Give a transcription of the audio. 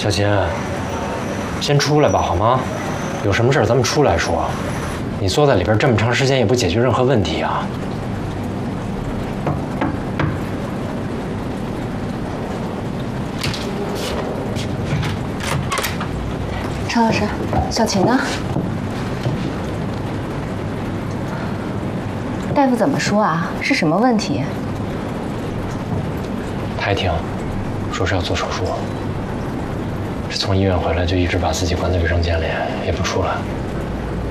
小秦，先出来吧，好吗？有什么事咱们出来说。你坐在里边这么长时间也不解决任何问题啊！ 常老师，小秦呢？大夫怎么说啊？是什么问题？ 还挺，说是要做手术。从医院回来就一直把自己关在卫生间里，也不出来。